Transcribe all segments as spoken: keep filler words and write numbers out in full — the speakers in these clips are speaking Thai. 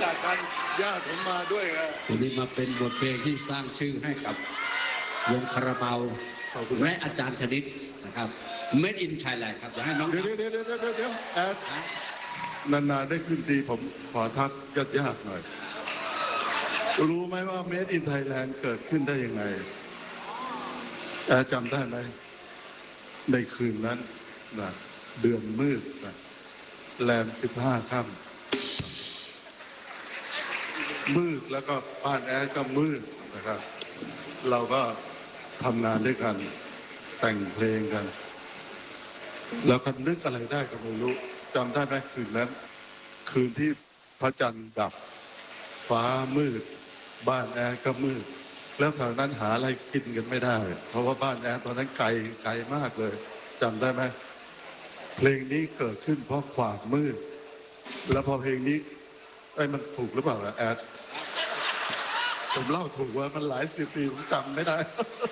จากกันญาติผมมาด้วยไงวันนี้มาเป็นบทเพลงที่สร้างชื่อให้กับวงคาราบาวและอาจารย์ชนิดนะครับ Made in Thailand ครับอยากให้น้องเดี๋ยวเดี๋ยวเดี๋ยวเดี๋ยวเดี๋ยวแอดนานๆได้ขึ้นตีผมขอทักญาติญาติหน่อยรู้ไหมว่า Made in Thailand เกิดขึ้นได้ยังไงแอดจำได้ไหมในคืนนั้นนะเดือนมืดนะแรมสิบห้าค่ำมืดแล้วก็บ้านแอดก็มืดนะครับเราก็ทำงานด้วยกันแต่งเพลงกันแล้วก็นึกอะไรได้ก็ไม่รู้จำได้ไหมคืนนั้นคืนที่พระจันทร์ดับฟ้ามืดบ้านแอดก็มืดแล้วแถวนั้นหาอะไรกินกันไม่ได้เพราะว่าบ้านแอดตอนนั้นไกลไกลมากเลยจำได้ไหมเพลงนี้เกิดขึ้นเพราะความมืดแล้วพอเพลงนี้ไอ้มันถูกหรือเปล่าล่ะแอดผมเล่าถูกว่ามันหลายสิบปีผมจำไม่ได้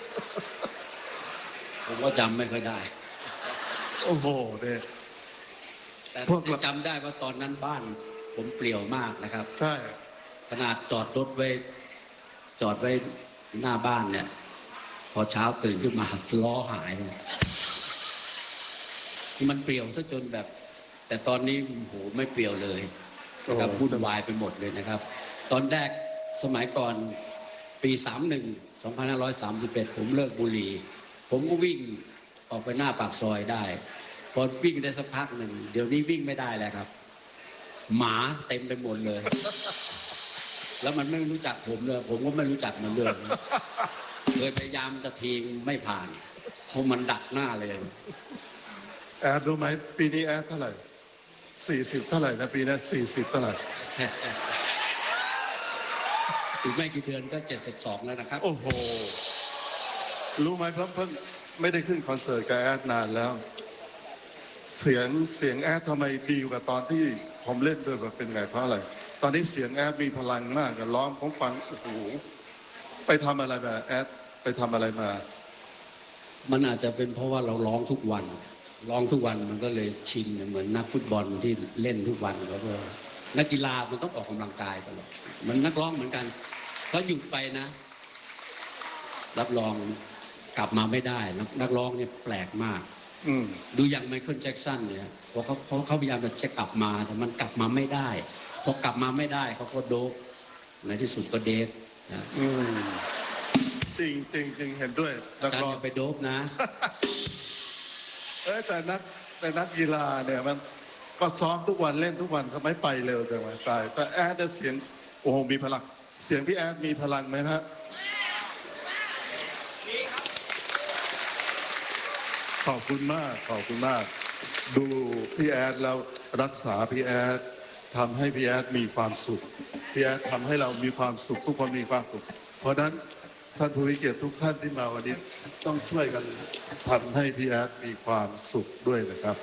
ผมก็จำไม่ค่อยได้โอ้โหเนี่ยแต่พวกเราจำได้ว่าตอนนั้นบ้านผมเปลี่ยวมากนะครับใช่ขนาดจอดรถไว้จอดไว้หน้าบ้านเนี่ยพอเช้าตื่นขึ้นมาล้อหายเลยมันเปลี่ยวซะจนแบบแต่ตอนนี้โหไม่เปลี่ยวเลยนะครับวุ่นวายไปหมดเลยนะครับตอนแรกสมัยก่อนปีสามหนึ่งสองพันห้าร้อยสามสิบเอ็ดผมเลิกบุหรี่ผมก็วิ่งออกไปหน้าปากซอยได้พอวิ่งได้สักพักหนึ่งเดี๋ยวนี้วิ่งไม่ได้แล้วครับหมาเต็มไปหมดเลยแล้วมันไม่รู้จักผมเลยผมก็ไม่รู้จักมันเลยเคยพยายามจะทิ้งไม่ผ่านเพราะมันดักหน้าเลยแอดรู้ไหมปีนี้แอดเท่าไหร่สี่สิบเท่าไหร่นะปีนี้สี่สิบเท่าไหร่อีกไม่กี่เดือนก็เจ็ดสิบสองแล้วนะครับโอ้โหรู้ไหมเพิ่งเพิ่งไม่ได้ขึ้นคอนเสิร์ตกับแอดนานแล้วเสียงเสียงแอดทำไมดีกว่าตอนที่ผมเล่นด้วยแบบเป็นไงเพราะอะไรตอนนี้เสียงแอดมีพลังมากกันร้องผมฟังโอ้โหไปทำอะไรมาแอดไปทำอะไรมามันอาจจะเป็นเพราะว่าเราร้องทุกวันร้องทุกวันมันก็เลยชินเหมือนนักฟุตบอลที่เล่นทุกวันแล้วก็นักกีฬามันต้องออกกำลังกายตลอดมันนักร้องเหมือนกันเขาหยุดไปนะรับรองกลับมาไม่ได้นักร้องเนี่ยแปลกมากดูอย่างไมเคิลแจ็คสันเนี่ยพอเขาเขาเขาพยายามจะกลับมาแต่มันกลับมาไม่ได้พอกลับมาไม่ได้เขาก็โดบในที่สุดก็เดฟนะจริงจริงจริงเห็นด้วยอาจารย์อย่าไปโดบนะเอ้แต่นักแต่นักกีฬาเนี่ยมันก็ซ้อมทุกวันเล่นทุกวันทำไมไปเร็วแต่ว่าตายแต่แอดเสียงโอ้โหมีพลังเสียงพี่แอดมีพลังไหมฮะขอบคุณมากขอบคุณมากดูพี่แอดแล้วรักษาพี่แอดทำให้พี่แอดมีความสุขพี่แอดทำให้เรามีความสุขทุกคนมีความสุขเพราะนั้นท่านผู้มีเกียรติทุกท่านที่มาวันนี้ต้องช่วยกันทำให้พี่แอดมีความสุขด้วยนะครับ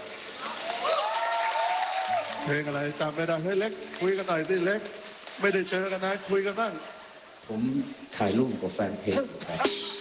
เพลงอะไรจำไม่ได้ให้เล็กคุยกันหน่อยสิเล็กไม่ได้เจอกันนะคุยกันบ้างผมถ่ายรูปกับแฟนเพจ